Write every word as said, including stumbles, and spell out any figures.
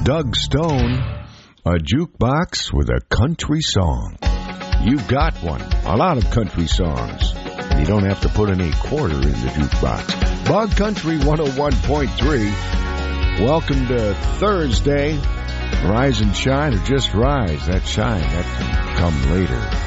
Doug Stone, a jukebox with a country song. You've got one. A lot of country songs. You don't have to put any quarter in the jukebox. Bug Country one oh one point three. Welcome to Thursday. Rise and shine, or just rise. That shine, that can come later.